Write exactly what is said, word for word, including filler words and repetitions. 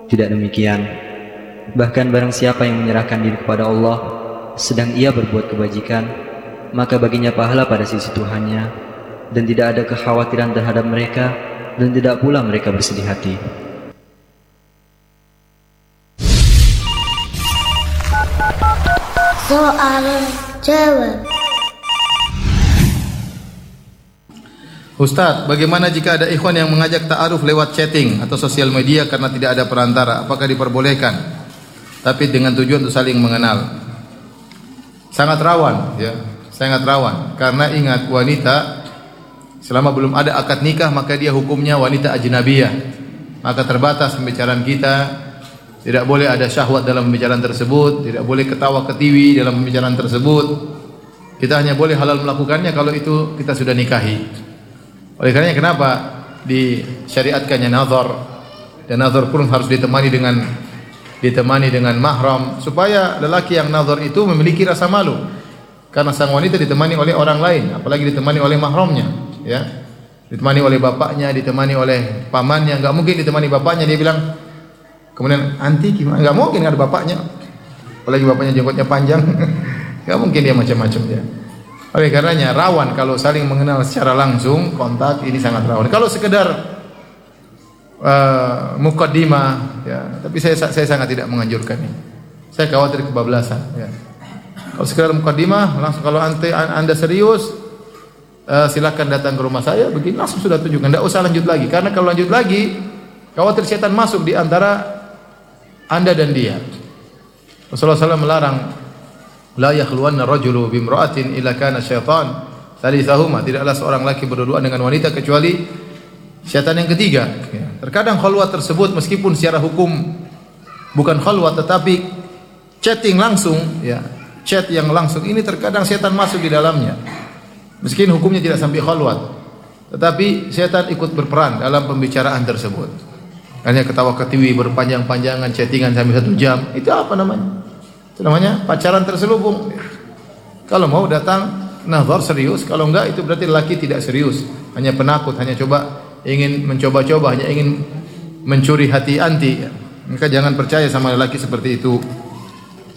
Tidak demikian. Bahkan barang siapa yang menyerahkan diri kepada Allah, sedang ia berbuat kebajikan, maka baginya pahala pada sisi Tuhannya, dan tidak ada kekhawatiran terhadap mereka, dan tidak pula mereka bersedih hati. Soal jawab. Ustadz, bagaimana jika ada ikhwan yang mengajak ta'aruf lewat chatting atau sosial media karena tidak ada perantara? Apakah diperbolehkan? Tapi dengan tujuan untuk saling mengenal. Sangat rawan, ya, sangat rawan. Karena ingat, wanita selama belum ada akad nikah maka dia hukumnya wanita ajnabiyah. Maka terbatas pembicaraan kita. Tidak boleh ada syahwat dalam pembicaraan tersebut, tidak boleh ketawa ketiwi dalam pembicaraan tersebut. Kita hanya boleh halal melakukannya kalau itu kita sudah nikahi. Oleh karenanya kenapa disyariatkannya nazar, dan nazar pun harus ditemani dengan ditemani dengan mahram, supaya lelaki yang nazar itu memiliki rasa malu. Karena sang wanita ditemani oleh orang lain, apalagi ditemani oleh mahramnya, ya. Ditemani oleh bapaknya, ditemani oleh pamannya, enggak mungkin ditemani bapaknya dia bilang kemudian anti gimana? Enggak mungkin, ada bapaknya. Apalagi bapaknya jenggotnya panjang. Enggak mungkin dia macam-macam dia. Oleh karenanya rawan kalau saling mengenal secara langsung, kontak ini sangat rawan. Kalau sekedar uh, mukaddimah, ya, tapi saya saya sangat tidak menganjurkan ini. Saya khawatir kebablasan, ya. Kalau sekedar mukaddimah, langsung kalau ante, anda serius, uh, silakan datang ke rumah saya, begini langsung sudah tunjukkan. Tidak usah lanjut lagi, karena kalau lanjut lagi, khawatir setan masuk di antara anda dan dia. Rasulullah shallallahu alaihi wasallam melarang, la yakhluwanna rajulu bimra'atin illa kana syaitan thalithahuma. Tidaklah seorang laki berduaan dengan wanita kecuali syaitan yang ketiga. Ya. Terkadang khalwat tersebut meskipun secara hukum bukan khalwat tetapi chatting langsung, ya, chat yang langsung ini terkadang syaitan masuk di dalamnya. Meskipun hukumnya tidak sampai khalwat, tetapi syaitan ikut berperan dalam pembicaraan tersebut. Hanya ketawa ketiwi berpanjang-panjangan, chattingan sampai satu jam, itu apa namanya? Itu namanya pacaran terselubung. Kalau mau datang nazar serius, kalau enggak itu berarti lelaki tidak serius, hanya penakut, hanya coba ingin mencoba-coba, hanya ingin mencuri hati anti. Maka jangan percaya sama lelaki seperti itu.